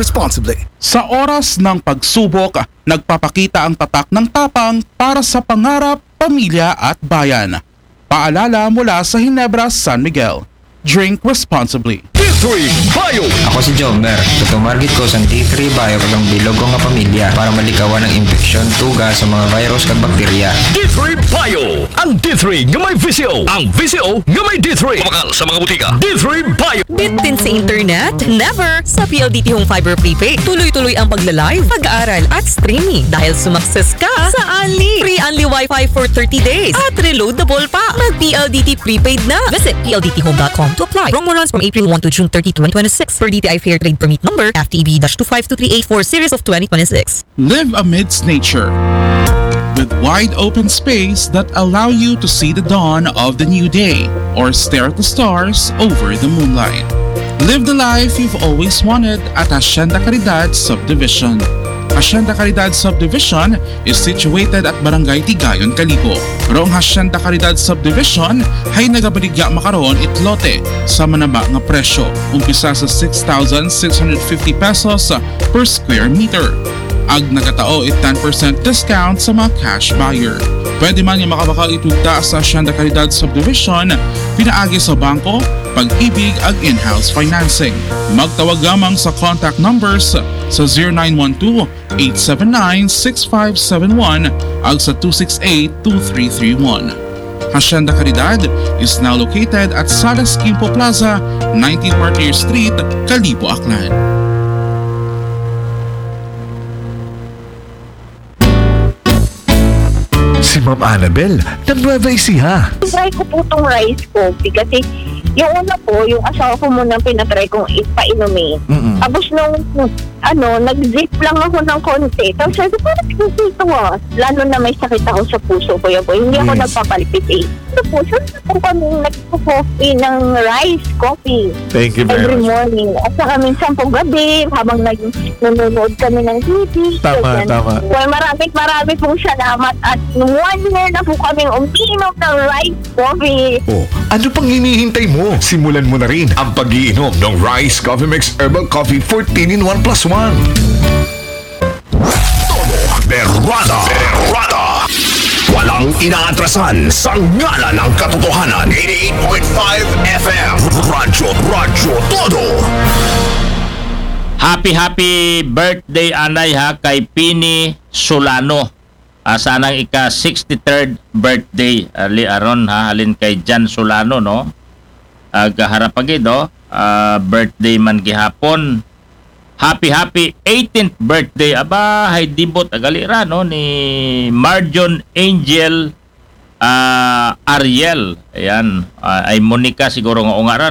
responsibly. Sa oras ng pagsubok, nagpapakita ang tatak ng tapang para sa pangarap, pamilya at bayan. Paalala mula sa Ginebra, San Miguel. Drink responsibly. D3 Bio! Ako si Jomer. Tutumargit ko sa D3 Bio kagang bilog ko nga pamilya para malikawan ng infeksyon, tuga sa mga virus kag bakterya. D3 Bio! Ang D3 nga may VCO! Ang VCO nga may D3! Kumakal sa mga butika. D3 Bio! Bitin sa internet? Never! Sa PLDT Home Fiber Prepaid, tuloy-tuloy ang pag-live, pag-aaral at streaming dahil sumakses ka sa Unli. Free Unli Wi-Fi for 30 days at reloadable pa. Mag-PLDT Prepaid na. Visit pldthome.com to apply. Promo runs from April 1 to June 30, 2026 per DTI Fair Trade Permit number FTB-25238 series of 2026. Live amidst nature with wide open space that allow you to see the dawn of the new day or stare at the stars over the moonlight. Live the life you've always wanted at Hacienda Caridad Subdivision. Hacienda Caridad Subdivision is situated at Barangay Tigayon, Calibo. Roong Hacienda Caridad Subdivision ay nagabaligya makaroon itlote sa manaba nga presyo, umpisa sa 6,650 pesos per square meter. Ag nagatao it 10% discount sa mga cash buyer. Pwede man yung makabaka itugta sa Hacienda Caridad Subdivision, pinaagi sa bangko, pag-ibig ag in-house financing. Magtawag lamang sa contact numbers sa 0912-879-6571 ag sa 268-2331. Hacienda Caridad is now located at Salas Quimpo Plaza, 19 Martyr Street, Calibo, Aklan. Si Ma'am Annabel, ng Nueva Ecija. Try ko po itong rice coffee kasi yung una po, yung asawa ko munang pinatry kong ipainumin. Tapos nung nag-zip lang ako ng konti. Tapos sabi ko, parang ito lalo na may sakit ako sa puso ko. Hindi ako nagpapalpitate. Ito po, saan po kami nagpo-coffee ng rice coffee. Thank you very every much. morning. At saka minsan po gabi, habang nanonood kami ng TV. Tama, tama. Well, marami pong salamat. At 1 year na po kaming umiinom ng rice coffee. Oh, ano pang hinihintay mo? Simulan mo na rin ang pag-iinom ng Rice Coffee Mix Herbal Coffee 14-in-1 plus 1. Berrada! Walang inaatrasan sa ngala ng katotohanan. 88.5 FM Radyo Todo. Happy birthday anay ha kay Pini Solano. Sanang ika 63rd birthday ali aron ha halin kay Jan Solano no. Gaharapagid birthday man gihapon. Happy 18th birthday aba hay dibot agalira no ni Marjon Angel Ariel. Ayan ay Monica siguro nga ungaran